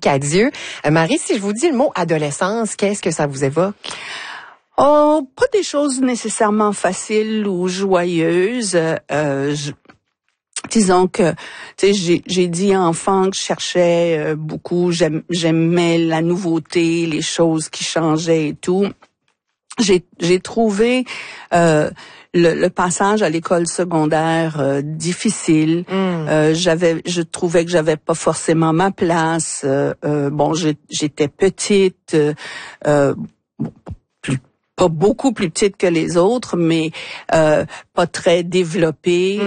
Cadieux. Marie, si je vous dis le mot adolescence, qu'est-ce que ça vous évoque? Oh, pas des choses nécessairement faciles ou joyeuses. Disons que, tu sais, j'ai dit enfant que je cherchais beaucoup, j'aimais la nouveauté, les choses qui changeaient et tout. J'ai trouvé le passage à l'école secondaire difficile. Je trouvais que j'avais pas forcément ma place. J'étais petite, pas beaucoup plus petite que les autres, mais pas très développée.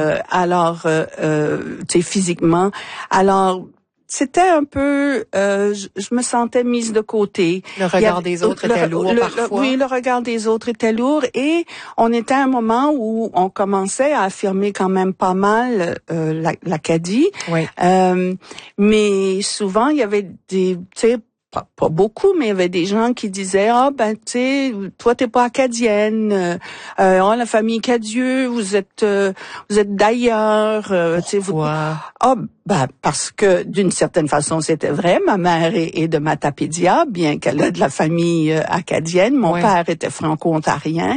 Tu sais, physiquement. Alors, c'était un peu, je me sentais mise de côté. Le regard des autres était lourd parfois. Oui, le regard des autres était lourd et on était à un moment où on commençait à affirmer quand même pas mal l'Acadie. Oui. Mais souvent, il y avait des, tu sais, pas beaucoup, mais il y avait des gens qui disaient tu sais, toi t'es pas acadienne, la famille Cadieux, vous êtes d'ailleurs, tu sais, vous. Parce que d'une certaine façon c'était vrai, ma mère est de Matapédia, bien qu'elle ait de la famille acadienne, mon père était franco-ontarien,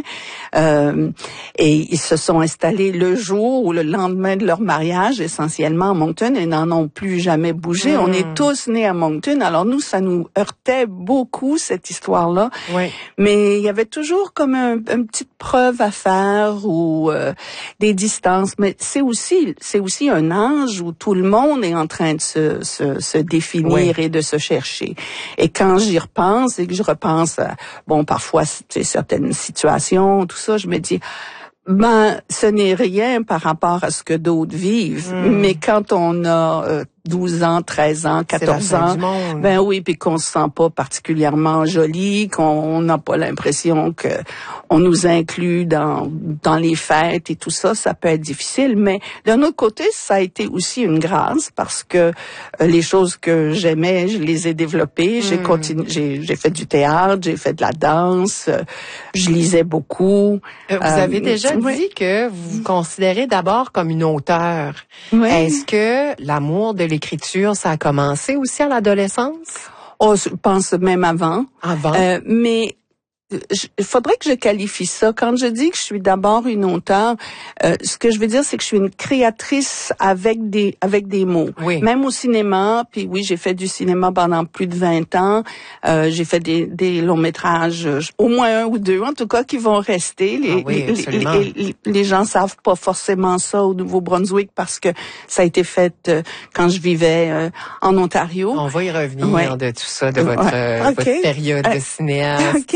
et ils se sont installés le jour ou le lendemain de leur mariage, essentiellement à Moncton, et n'en ont plus jamais bougé. On est tous nés à Moncton, alors nous ça nous heurtait beaucoup cette histoire-là, mais il y avait toujours comme une petite preuve à faire ou des distances, mais c'est aussi un âge où tout le monde est en train de se définir et de se chercher. Et quand j'y repense et que je repense à, parfois, certaines situations, tout ça, je me dis, ce n'est rien par rapport à ce que d'autres vivent. Mais quand on a 12 ans, 13 ans, 14 ans, puis qu'on se sent pas particulièrement joli, qu'on n'a pas l'impression que on nous inclut dans les fêtes et tout ça, ça peut être difficile. Mais d'un autre côté, ça a été aussi une grâce parce que les choses que j'aimais, je les ai développées. J'ai fait du théâtre, j'ai fait de la danse, je lisais beaucoup. Vous avez déjà dit que vous vous considérez d'abord comme une auteure. Est-ce que l'amour de l'écriture, ça a commencé aussi à l'adolescence? Oh, je pense même avant. Mais il faudrait que je qualifie ça. Quand je dis que je suis d'abord une auteure, ce que je veux dire, c'est que je suis une créatrice avec des mots. Oui. Même au cinéma, puis oui, j'ai fait du cinéma pendant plus de 20 ans. J'ai fait des longs métrages, au moins un ou deux, en tout cas, qui vont rester. Les gens savent pas forcément ça au Nouveau-Brunswick parce que ça a été fait quand je vivais en Ontario. On va y revenir de tout ça, de votre période de cinéaste.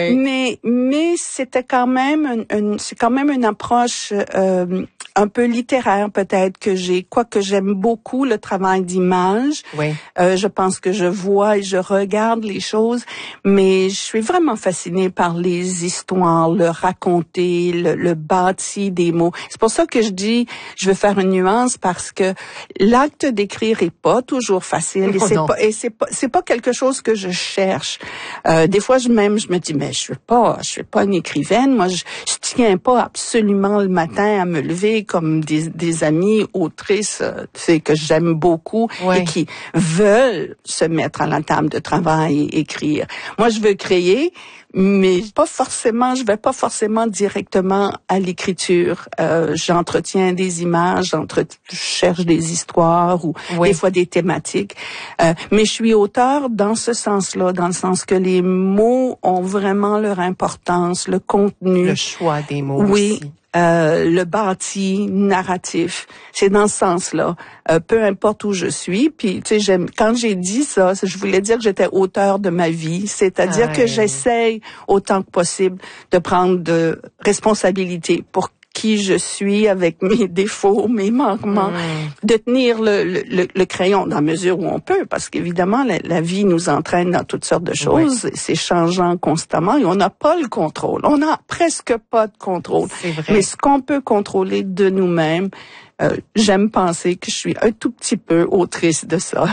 Mais c'était quand même c'est quand même une approche un peu littéraire peut-être que j'ai, quoique j'aime beaucoup le travail d'image. Je pense que je vois et je regarde les choses, mais je suis vraiment fascinée par les histoires, le raconter, le bâti des mots. C'est pour ça que je dis, je veux faire une nuance parce que l'acte d'écrire est pas toujours facile c'est pas quelque chose que je cherche. Des fois je me dis mais je suis pas une écrivaine, moi je tiens pas absolument le matin à me lever comme des amies autrices que j'aime beaucoup et qui veulent se mettre à la table de travail et écrire. Moi je veux créer, mais je vais pas forcément directement à l'écriture. J'entretiens des images, je cherche des histoires ou des fois des thématiques. Mais je suis auteur dans ce sens-là, dans le sens que les mots ont vraiment leur importance, le contenu. Le choix des mots aussi. Le bâti narratif, c'est dans ce sens-là. Peu importe où je suis, puis tu sais, quand j'ai dit ça, je voulais dire que j'étais auteur de ma vie, c'est-à-dire que j'essaye autant que possible de prendre de responsabilité pour qui je suis avec mes défauts, mes manquements, de tenir le crayon dans la mesure où on peut, parce qu'évidemment la vie nous entraîne dans toutes sortes de choses, c'est changeant constamment et on n'a pas le contrôle. On n'a presque pas de contrôle. C'est vrai. Mais ce qu'on peut contrôler de nous-mêmes, j'aime penser que je suis un tout petit peu autrice de ça.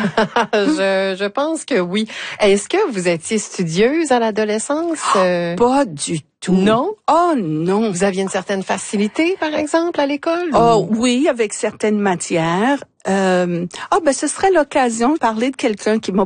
Je pense que oui. Est-ce que vous étiez studieuse à l'adolescence? Pas du tout. Non? Oh non. Vous aviez une certaine facilité, par exemple, à l'école? Oh oui, avec certaines matières. Ce serait l'occasion de parler de quelqu'un qui m'a